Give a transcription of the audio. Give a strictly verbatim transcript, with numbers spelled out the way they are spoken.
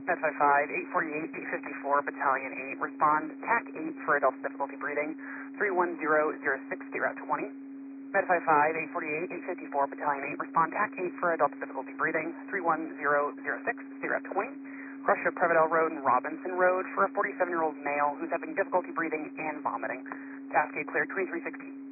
Med five five, eight forty-eight, eight fifty-four, Battalion eight, respond, T A C eight for adults difficulty breathing, three one zero zero six, zero twenty. Med five five, eight forty-eight, eight fifty-four, Battalion eight, respond, T A C eight for adults difficulty breathing, three one zero zero six, zero twenty. Crush of Prevedel Road and Robinson Road for a forty-seven-year-old male who's having difficulty breathing and vomiting. Task eight cleared, twenty-three sixty.